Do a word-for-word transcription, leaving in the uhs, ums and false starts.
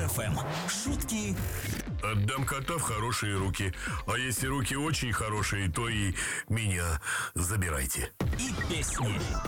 эф эм. Шутки. Отдам кота в хорошие руки. А если руки очень хорошие, то и меня забирайте. И песни.